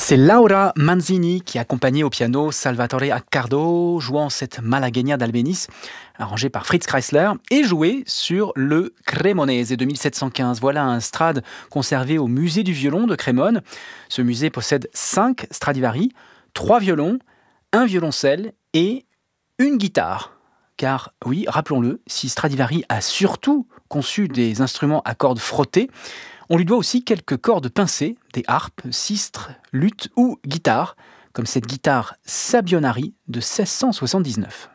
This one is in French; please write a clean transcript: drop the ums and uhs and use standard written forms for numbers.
C'est Laura Manzini qui accompagnait au piano Salvatore Accardo, jouant cette Malagueña d'Albéniz, arrangée par Fritz Kreisler, et jouée sur le Cremonese de 1715. Voilà un Strad conservé au musée du violon de Crémone. Ce musée possède 5 Stradivari, 3 violons, un violoncelle et une guitare. Car oui, rappelons-le, si Stradivari a surtout conçu des instruments à cordes frottées, on lui doit aussi quelques cordes pincées, des harpes, sistres, luth ou guitares, comme cette guitare Sabionari de 1679.